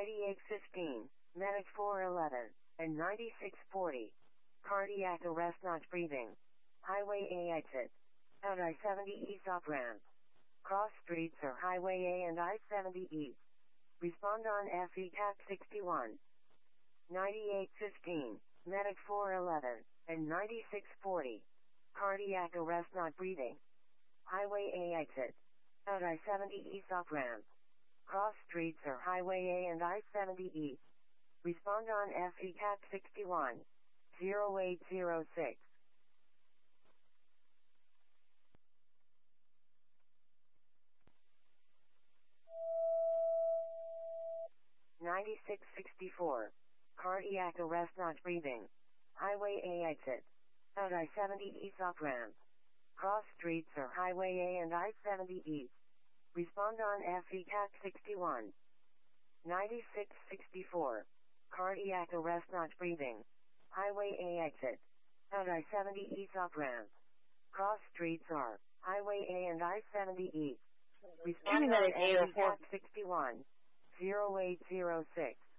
9815, Medic 411, and 9640. Cardiac arrest not breathing. Highway A exit. Out I-70 East off ramp. Cross streets are Highway A and I-70 East. Respond on FE CAT 61. 9815, Medic 411, and 9640. Cardiac arrest not breathing. Highway A exit. Out I-70 East off ramp. Cross streets are Highway A and I-70 East. Respond on FE CAT 61. 0806. $96.64. Cardiac arrest not breathing. Highway A exit. Out I-70 East off ramp. Cross streets are Highway A and I-70 East. Respond on FE CAT 61. $96.64. Cardiac arrest not breathing. Highway A exit. Out I-70 East off ramp. Cross streets are Highway A and I-70 East. Respond on FE CAT 61. 0806.